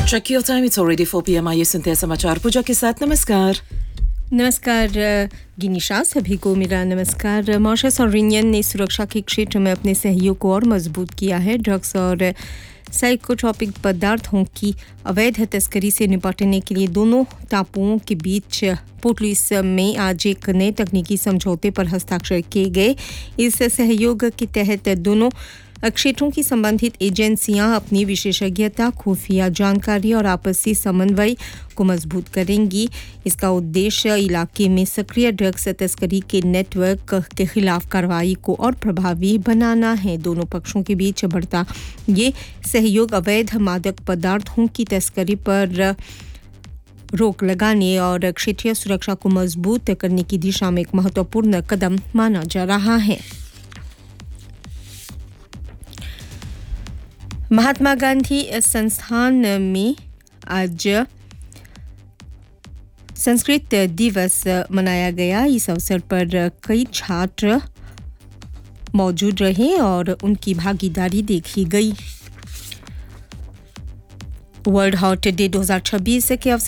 Check your time. It's already 4 p.m. आइए सुनते हैं समाचार पूजा के साथ। नमस्कार गिनिशा, सभी को मेरा नमस्कार। मॉरिशस और यूनियन ने सुरक्षा के क्षेत्र में अपने सहयोग को और मजबूत किया है। ड्रग्स और साइकोट्रोपिक पदार्थों की अवैध तस्करी से निपटने के लिए दोनों टापुओं के बीच पोर्ट लुइस में आज एक नए तकनीकी समझौते पर हस्ताक्षर किए गए। इस सहयोग के तहत दोनों क्षेत्रों की संबंधित एजेंसियां अपनी विशेषज्ञता, खुफिया जानकारी और आपसी समन्वय को मजबूत करेंगी। इसका उद्देश्य इलाके में सक्रिय ड्रग्स तस्करी के नेटवर्क के खिलाफ कार्रवाई को और प्रभावी बनाना है। दोनों पक्षों के बीच बढ़ता ये सहयोग अवैध मादक पदार्थों की तस्करी पर रोक लगाने और क्षेत्रीय सुरक्षा को मजबूत करने की दिशा में एक महत्वपूर्ण कदम माना जा रहा है। महात्मा गांधी संस्थान में आज संस्कृत दिवस मनाया गया। इस अवसर पर कई छात्र मौजूद रहे और उनकी भागीदारी देखी गई। वर्ल्ड हॉट डे 2026 के अवसर